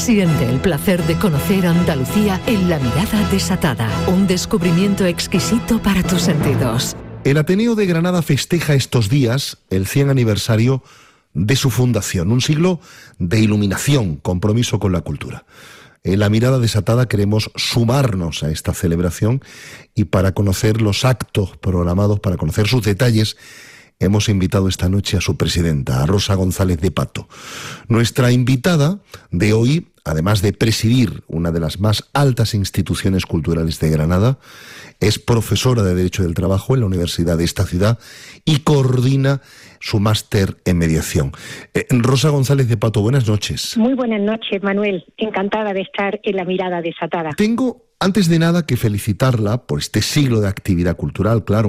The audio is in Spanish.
Siente el placer de conocer Andalucía en La Mirada Desatada. Un descubrimiento exquisito para tus sentidos. El Ateneo de Granada festeja estos días el 100 aniversario de su fundación. Un siglo de iluminación, compromiso con la cultura. En La Mirada Desatada queremos sumarnos a esta celebración y para conocer los actos programados, para conocer sus detalles, hemos invitado esta noche a su presidenta, a Rosa González de Pato. Nuestra invitada de hoy, además de presidir una de las más altas instituciones culturales de Granada, es profesora de Derecho del Trabajo en la universidad de esta ciudad y coordina su máster en mediación. Rosa González de Pato, buenas noches. Muy buenas noches, Manuel. Encantada de estar en La Mirada Desatada. Tengo, antes de nada, que felicitarla por este siglo de actividad cultural, claro.